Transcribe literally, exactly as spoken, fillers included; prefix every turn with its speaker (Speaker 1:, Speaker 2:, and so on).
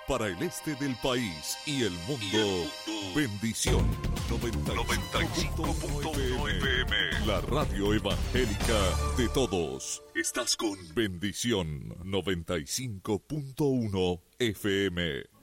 Speaker 1: para el este del país y el mundo. Bendición noventa y cinco punto uno F M. La radio evangélica de todos. Estás con Bendición noventa y cinco punto uno F M.